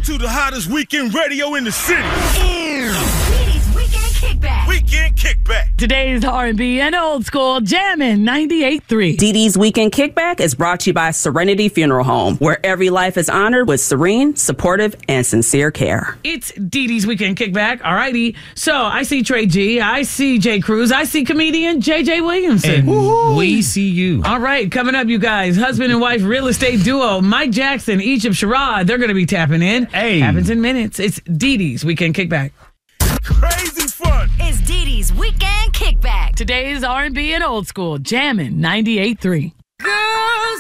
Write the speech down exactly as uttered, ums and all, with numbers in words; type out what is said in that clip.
to the hottest weekend radio in the city. Dee Weekend Kickback. Weekend Kickback. Today's R and B and old school jamming ninety-eight point three. Dee Dee's Weekend Kickback is brought to you by Serenity Funeral Home, where every life is honored with serene, supportive, and sincere care. It's Dee Dee's Weekend Kickback. All righty. So I see Trey G. I see Jay Cruz. I see comedian J J Williamson. And we see you. All right. Coming up, you guys. Husband and wife real estate duo Mike Jackson, Egypt Sherrod. They're going to be tapping in. Hey. Happens in minutes. It's Dee Dee's Weekend Kickback. Crazy fun. It's Dee Dee's Weekend Kickback. Today's R and B and old school jamming ninety-eight point three. Girls